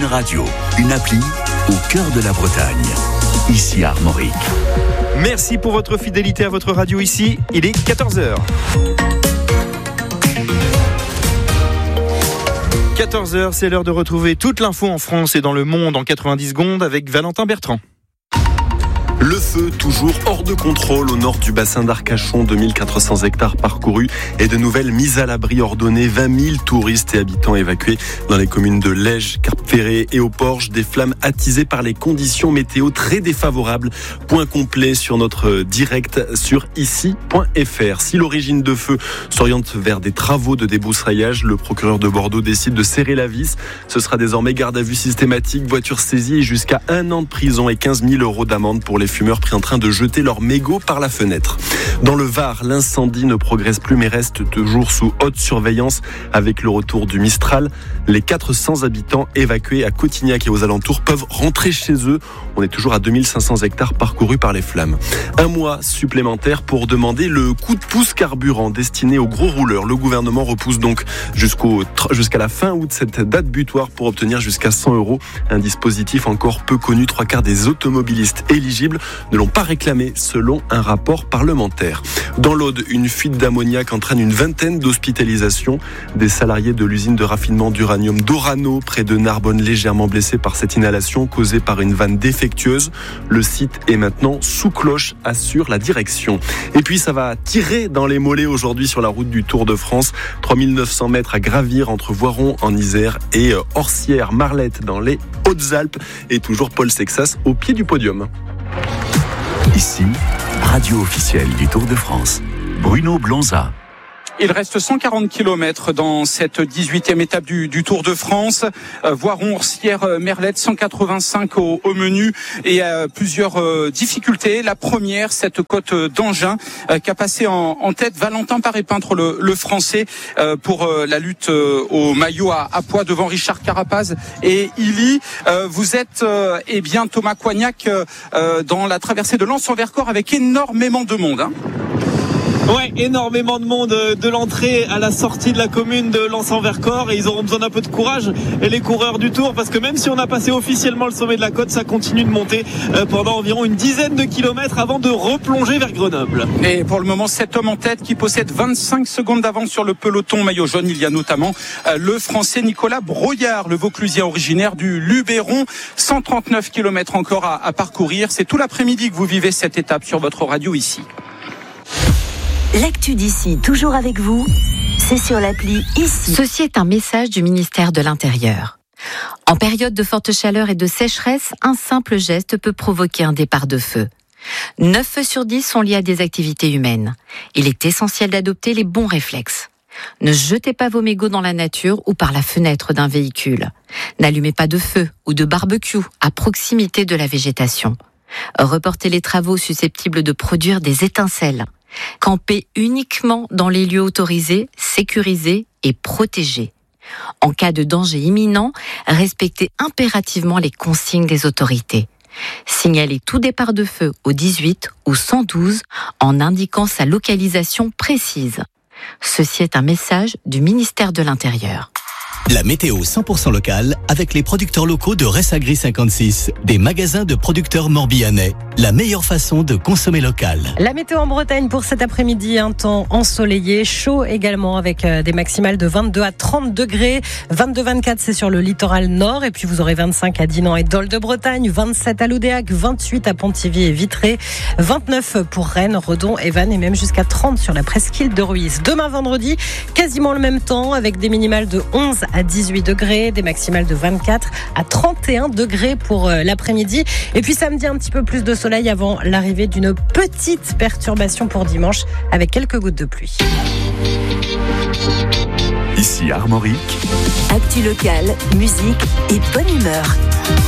Radio, une appli au cœur de la Bretagne, ici à Armorique. Merci pour votre fidélité à votre radio ici, il est 14h. 14h, c'est l'heure de retrouver toute l'info en France et dans le monde en 90 secondes avec Valentin Bertrand. Le feu, toujours hors de contrôle au nord du bassin d'Arcachon, 2400 hectares parcourus et de nouvelles mises à l'abri ordonnées, 20 000 touristes et habitants évacués dans les communes de Lège, Cap-Ferré et au Porge, des flammes attisées par les conditions météo très défavorables. Point complet sur notre direct sur ici.fr. Si l'origine de feu s'oriente vers des travaux de débroussaillage, le procureur de Bordeaux décide de serrer la vis. Ce sera désormais garde à vue systématique, voiture saisie et jusqu'à 1 an de prison et 15 000 € d'amende pour les fumeurs pris en train de jeter leurs mégots par la fenêtre. Dans le Var, l'incendie ne progresse plus mais reste toujours sous haute surveillance avec le retour du Mistral. Les 400 habitants évacués à Cotignac et aux alentours peuvent rentrer chez eux. On est toujours à 2500 hectares parcourus par les flammes. Un mois supplémentaire pour demander le coup de pouce carburant destiné aux gros rouleurs. Le gouvernement repousse donc jusqu'à la fin août cette date butoir pour obtenir jusqu'à 100 €. Un dispositif encore peu connu. 3/4 des automobilistes éligibles ne l'ont pas réclamé selon un rapport parlementaire. Dans l'Aude, une fuite d'ammoniac entraîne une vingtaine d'hospitalisations. Des salariés de l'usine de raffinement d'uranium d'Orano, près de Narbonne, légèrement blessés par cette inhalation causée par une vanne défectueuse. Le site est maintenant sous cloche, assure la direction. Et puis ça va tirer dans les mollets aujourd'hui sur la route du Tour de France. 3900 mètres à gravir entre Voiron en Isère et Orsières-Marlette dans les Hautes-Alpes. Et toujours Paul Sexas au pied du podium. Ici, radio officielle du Tour de France, Bruno Blonza. Il reste 140 km dans cette 18e étape du Tour de France. Voiron, Orsières, Merlette, 185 au menu et plusieurs difficultés. La première, cette côte d'Angin qui a passé en tête Valentin Paré-Peintre, le français, pour la lutte au maillot à poids devant Richard Carapaz et Illy. Vous êtes Thomas Coignac dans la traversée de Lens-en-Vercors avec énormément de monde. Ouais, énormément de monde de l'entrée à la sortie de la commune de Lens-en-Vercors et ils auront besoin d'un peu de courage, les coureurs du Tour, parce que même si on a passé officiellement le sommet de la côte, ça continue de monter pendant environ une dizaine de kilomètres avant de replonger vers Grenoble. Et pour le moment, cet homme en tête qui possède 25 secondes d'avance sur le peloton maillot jaune, il y a notamment le français Nicolas Broyard, le Vauclusien originaire du Luberon. 139 km encore à parcourir. C'est tout l'après-midi que vous vivez cette étape sur votre radio ici. L'actu d'ici, toujours avec vous, c'est sur l'appli Ici. Ceci est un message du ministère de l'Intérieur. En période de forte chaleur et de sécheresse, un simple geste peut provoquer un départ de feu. 9 feux sur 10 sont liés à des activités humaines. Il est essentiel d'adopter les bons réflexes. Ne jetez pas vos mégots dans la nature ou par la fenêtre d'un véhicule. N'allumez pas de feu ou de barbecue à proximité de la végétation. Reportez les travaux susceptibles de produire des étincelles. Campez uniquement dans les lieux autorisés, sécurisés et protégés. En cas de danger imminent, respectez impérativement les consignes des autorités. Signalez tout départ de feu au 18 ou 112 en indiquant sa localisation précise. Ceci est un message du ministère de l'Intérieur. La météo 100% locale avec les producteurs locaux de Ressagri 56, des magasins de producteurs morbihanais. La meilleure façon de consommer local. La météo en Bretagne pour cet après-midi, un temps ensoleillé, chaud également avec des maximales de 22 à 30 degrés. 22-24 c'est sur le littoral nord et puis vous aurez 25 à Dinan et Dol de Bretagne, 27 à Loudéac, 28 à Pontivy et Vitré, 29 pour Rennes, Redon et Vannes et même jusqu'à 30 sur la presqu'île de Ruisse. Demain vendredi, quasiment le même temps avec des minimales de 11 à 18 degrés, des maximales de 24 à 31 degrés pour l'après-midi. Et puis samedi, un petit peu plus de soleil avant l'arrivée d'une petite perturbation pour dimanche avec quelques gouttes de pluie. Ici Armorique. Actu locale, musique et bonne humeur.